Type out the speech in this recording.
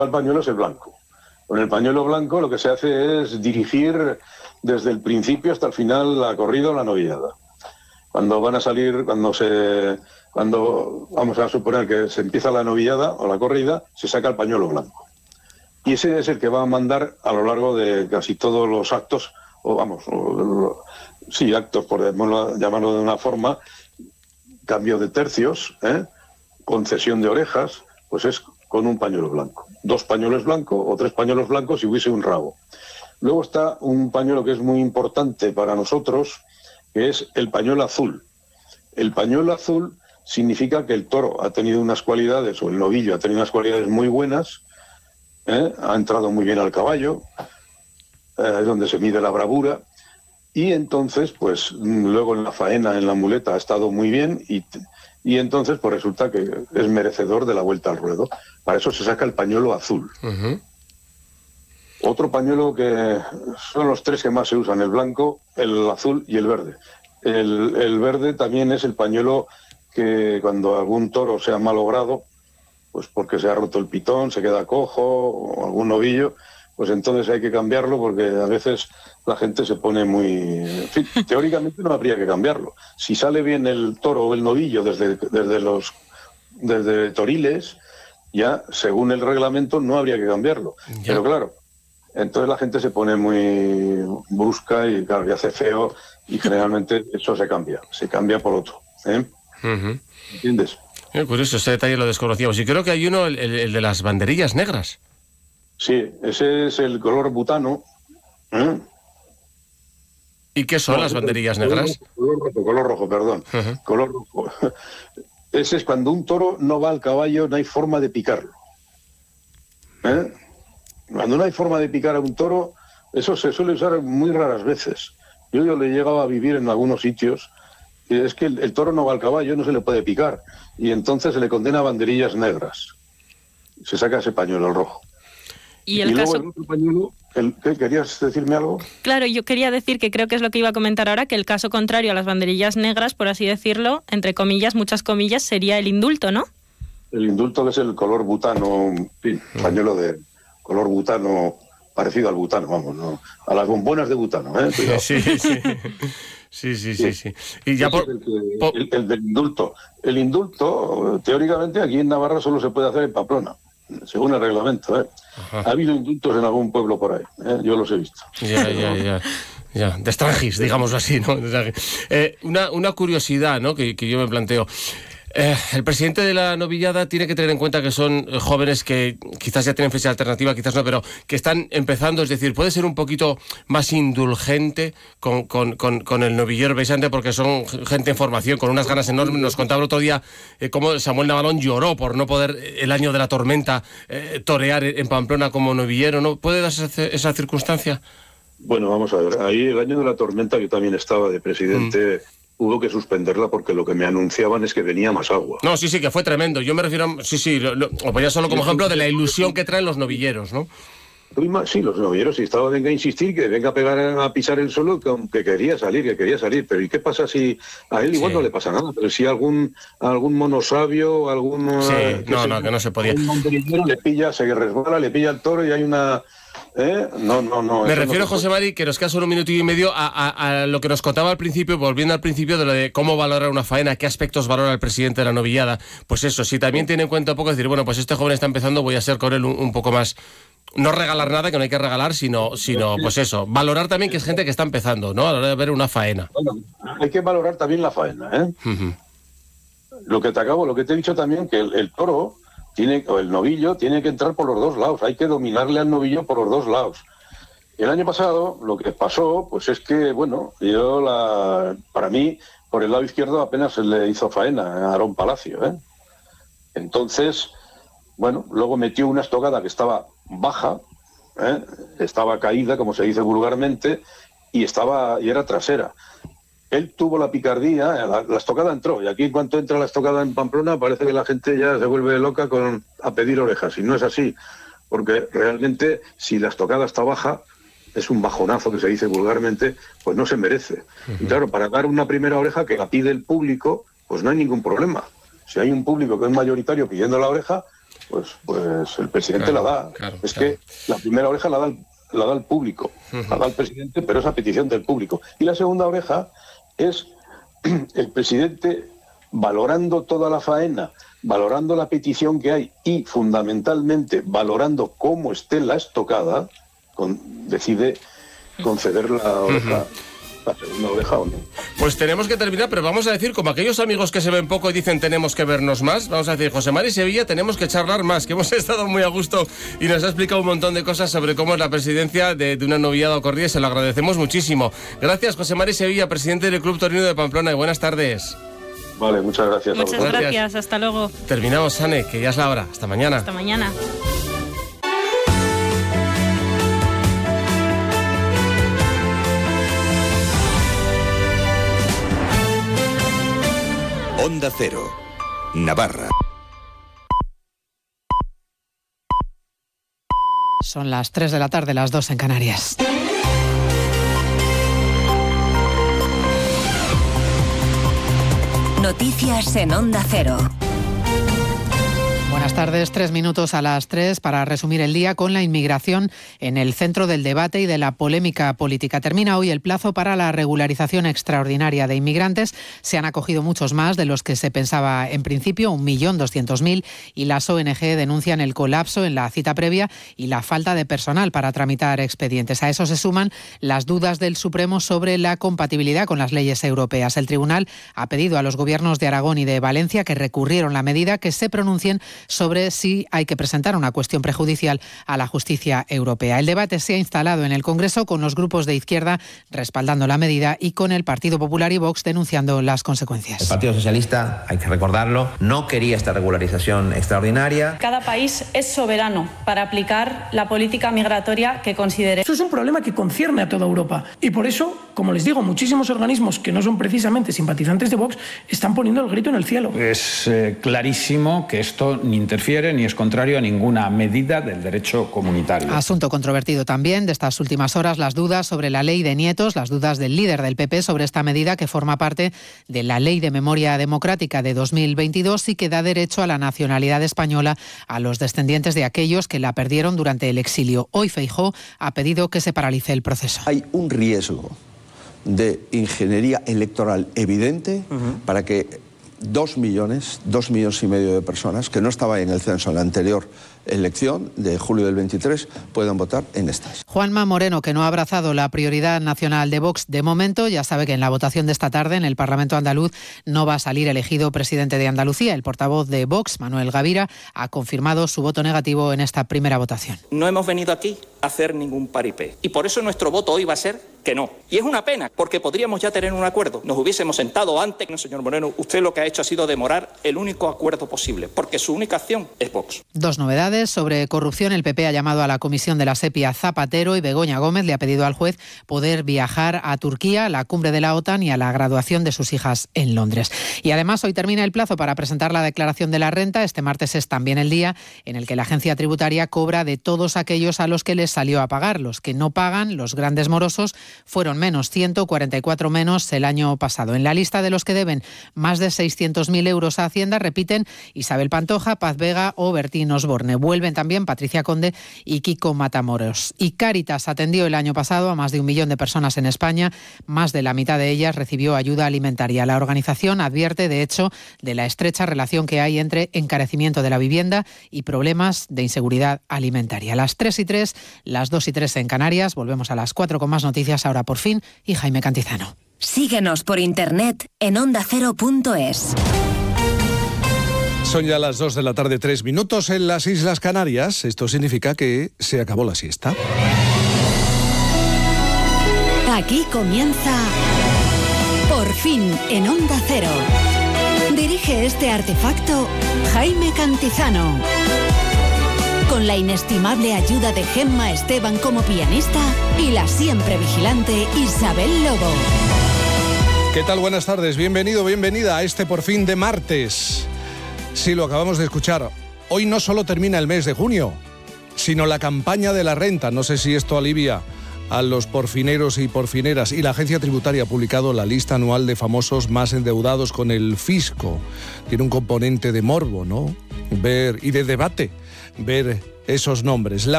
principal pañuelo es el blanco. Con el pañuelo blanco lo que se hace es dirigir desde el principio hasta el final la corrida o la novillada. Cuando van a salir, cuando vamos a suponer que se empieza la novillada o la corrida, se saca el pañuelo blanco. Y ese es el que va a mandar a lo largo de casi todos los actos, actos, por llamarlo de una forma, cambio de tercios, concesión de orejas, pues es con un pañuelo blanco. 2 pañuelos blancos o 3 pañuelos blancos si hubiese un rabo. Luego está un pañuelo que es muy importante para nosotros, que es el pañuelo azul. El pañuelo azul significa que el toro ha tenido unas cualidades, o el novillo ha tenido unas cualidades muy buenas, ha entrado muy bien al caballo, es donde se mide la bravura, y entonces, pues luego en la faena, en la muleta, ha estado muy bien, y entonces pues resulta que es merecedor de la vuelta al ruedo. Para eso se saca el pañuelo azul. Uh-huh. Otro pañuelo que son los 3 que más se usan, el blanco, el azul y el verde. El verde también es el pañuelo que cuando algún toro se ha malogrado, pues porque se ha roto el pitón, se queda cojo o algún novillo, pues entonces hay que cambiarlo porque a veces la gente se pone muy... En fin, teóricamente no habría que cambiarlo. Si sale bien el toro o el novillo desde Toriles, ya según el reglamento no habría que cambiarlo. Ya. Pero claro, entonces la gente se pone muy brusca y claro, ya hace feo y generalmente eso se cambia por otro. Uh-huh. ¿Entiendes? Curioso, ese detalle lo desconocíamos. Y creo que hay uno, el de las banderillas negras. Sí, ese es el color butano. ¿Y qué son las banderillas negras? Color rojo, perdón. Uh-huh. Color rojo. Ese es cuando un toro no va al caballo, no hay forma de picarlo. Cuando no hay forma de picar a un toro, eso se suele usar muy raras veces. Yo le he llegado a vivir en algunos sitios, y es que el toro no va al caballo, no se le puede picar, y entonces se le condena a banderillas negras. Se saca ese pañuelo, el rojo. Y luego el otro pañuelo, ¿qué querías decirme algo? Claro, yo quería decir que creo que es lo que iba a comentar ahora, que el caso contrario a las banderillas negras, por así decirlo, entre comillas, muchas comillas, sería el indulto, ¿no? El indulto es el color butano, pañuelo de color butano, parecido al butano, vamos, ¿no? A las bombonas de butano, ¿eh? Sí. Y ya el del indulto. El indulto, teóricamente, aquí en Navarra solo se puede hacer en Pamplona, según el reglamento, ¿eh? Ha habido indultos en algún pueblo por ahí, ¿eh? Yo los he visto. Ya, de extranjis, digámoslo así, ¿no? Una curiosidad, ¿no? que yo me planteo. El presidente de la novillada tiene que tener en cuenta que son jóvenes que quizás ya tienen fecha alternativa, quizás no, pero que están empezando, es decir, puede ser un poquito más indulgente con el novillero, precisamente porque son gente en formación, con unas ganas enormes. Nos contaba el otro día cómo Samuel Navalón lloró por no poder, el año de la tormenta, torear en Pamplona como novillero, ¿no? ¿Puede darse esa circunstancia? Bueno, vamos a ver, ahí el año de la tormenta yo también estaba de presidente... Hubo que suspenderla porque lo que me anunciaban es que venía más agua. No, sí, que fue tremendo. Yo me refiero lo ponía solo como ejemplo de la ilusión que traen los novilleros, ¿no? Sí, los novilleros, y estaba venga a insistir que venga a pisar el suelo, que quería salir, pero ¿y qué pasa si a él igual no le pasa nada? Pero si algún monosabio, que no se podía. Un monterillero le pilla, se resbala, le pilla el toro y hay una... No. Me refiero, José Mari, que nos queda solo un minuto y medio a lo que nos contaba al principio, volviendo al principio de lo de cómo valorar una faena, qué aspectos valora el presidente de la novillada. Pues eso, si también tiene en cuenta un poco, decir, bueno, pues este joven está empezando, voy a ser con él un poco más... No regalar nada, que no hay que regalar, sino pues eso, valorar también que es gente que está empezando, ¿no? A la hora de ver una faena. Bueno, hay que valorar también la faena, ¿eh? Uh-huh. Lo que te he dicho también, que el toro... o el novillo tiene que entrar por los dos lados, hay que dominarle al novillo por los dos lados. El año pasado lo que pasó, pues es que, bueno, para mí, por el lado izquierdo apenas se le hizo faena a Aarón Palacio, ¿eh? Entonces, bueno, luego metió una estocada que estaba baja, estaba caída, como se dice vulgarmente, y era trasera. Él tuvo la picardía, la estocada entró, y aquí en cuanto entra la estocada en Pamplona parece que la gente ya se vuelve loca a pedir orejas, y no es así, porque realmente si la estocada está baja, es un bajonazo que se dice vulgarmente, pues no se merece. Uh-huh. Y claro, para dar una primera oreja que la pide el público, pues no hay ningún problema. Si hay un público que es mayoritario pidiendo la oreja, pues el presidente la da. Que la primera oreja la da el público, la da el presidente, pero es a petición del público. Y la segunda oreja es el presidente valorando toda la faena, valorando la petición que hay y fundamentalmente valorando cómo esté la estocada, decide conceder la oreja. La segunda oreja o no. Pues tenemos que terminar, pero vamos a decir, como aquellos amigos que se ven poco y dicen tenemos que vernos más, vamos a decir, José Mari Sevilla, tenemos que charlar más, que hemos estado muy a gusto y nos ha explicado un montón de cosas sobre cómo es la presidencia de una novillada ocurrida y se lo agradecemos muchísimo. Gracias, José Mari Sevilla, presidente del Club Torino de Pamplona, y buenas tardes. Vale, muchas gracias. Muchas gracias, hasta luego. Terminamos, Sane, que ya es la hora. Hasta mañana. Hasta mañana. Onda Cero, Navarra. Son las 3 de la tarde, las 2 en Canarias. Noticias en Onda Cero. Buenas tardes, 3 minutos a las 3 para resumir el día con la inmigración en el centro del debate y de la polémica política. Termina hoy el plazo para la regularización extraordinaria de inmigrantes. Se han acogido muchos más de los que se pensaba en principio, 1.200.000, y las ONG denuncian el colapso en la cita previa y la falta de personal para tramitar expedientes. A eso se suman las dudas del Supremo sobre la compatibilidad con las leyes europeas. El tribunal ha pedido a los gobiernos de Aragón y de Valencia, que recurrieron la medida, que se pronuncien sobre si hay que presentar una cuestión prejudicial a la justicia europea. El debate se ha instalado en el Congreso, con los grupos de izquierda respaldando la medida y con el Partido Popular y Vox denunciando las consecuencias. El Partido Socialista, hay que recordarlo, no quería esta regularización extraordinaria. Cada país es soberano para aplicar la política migratoria que considere. Esto es un problema que concierne a toda Europa y por eso, como les digo, muchísimos organismos que no son precisamente simpatizantes de Vox están poniendo el grito en el cielo. Es clarísimo que esto ni interfiere ni es contrario a ninguna medida del derecho comunitario. Asunto controvertido también de estas últimas horas, las dudas sobre la ley de nietos, las dudas del líder del PP sobre esta medida, que forma parte de la Ley de Memoria Democrática de 2022 y que da derecho a la nacionalidad española a los descendientes de aquellos que la perdieron durante el exilio. Hoy Feijóo ha pedido que se paralice el proceso. Hay un riesgo de ingeniería electoral evidente para que 2 millones y medio de personas que no estaban en el censo en la anterior elección de julio del 23 puedan votar en estas. Juanma Moreno, que no ha abrazado la prioridad nacional de Vox de momento, ya sabe que en la votación de esta tarde en el Parlamento andaluz no va a salir elegido presidente de Andalucía. El portavoz de Vox, Manuel Gavira, ha confirmado su voto negativo en esta primera votación. No hemos venido aquí a hacer ningún paripé y por eso nuestro voto hoy va a ser que no. Y es una pena, porque podríamos ya tener un acuerdo. Nos hubiésemos sentado antes. No, señor Moreno, usted lo que ha hecho ha sido demorar el único acuerdo posible, porque su única acción es Vox. Dos novedades. Sobre corrupción, el PP ha llamado a la comisión de la SEPI a Zapatero y Begoña Gómez le ha pedido al juez poder viajar a Turquía, a la cumbre de la OTAN y a la graduación de sus hijas en Londres. Y además hoy termina el plazo para presentar la declaración de la renta. Este martes es también el día en el que la agencia tributaria cobra de todos aquellos a los que les salió a pagar. Los que no pagan, los grandes morosos, fueron menos, 144 menos el año pasado. En la lista de los que deben más de 600.000 euros a Hacienda repiten Isabel Pantoja, Paz Vega o Bertín Osborne. Vuelven también Patricia Conde y Kiko Matamoros. Y Cáritas atendió el año pasado a más de 1 millón de personas en España. Más de la mitad de ellas recibió ayuda alimentaria. La organización advierte, de hecho, de la estrecha relación que hay entre encarecimiento de la vivienda y problemas de inseguridad alimentaria. Las 3:03, las 2:03 en Canarias. Volvemos a las 4 con más noticias. Ahora por fin, y Jaime Cantizano. Síguenos por internet en ondacero.es. Son ya las 2 de la tarde, 3 minutos en las Islas Canarias. Esto significa que se acabó la siesta. Aquí comienza Por fin en Onda Cero. Dirige este artefacto Jaime Cantizano. Con la inestimable ayuda de Gemma Esteban como pianista y la siempre vigilante Isabel Lobo. ¿Qué tal? Buenas tardes. Bienvenido, bienvenida a este Por fin de martes. Sí, lo acabamos de escuchar. Hoy no solo termina el mes de junio, sino la campaña de la renta. No sé si esto alivia a los porfineros y porfineras. Y la agencia tributaria ha publicado la lista anual de famosos más endeudados con el fisco. Tiene un componente de morbo, ¿no? Ver y de debate. ver esos nombres. La